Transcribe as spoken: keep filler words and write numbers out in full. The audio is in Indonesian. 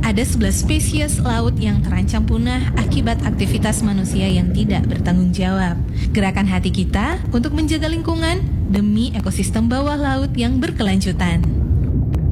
Ada sebelas spesies laut yang terancam punah akibat aktivitas manusia yang tidak bertanggung jawab. Gerakan hati kita untuk menjaga lingkungan demi ekosistem bawah laut yang berkelanjutan.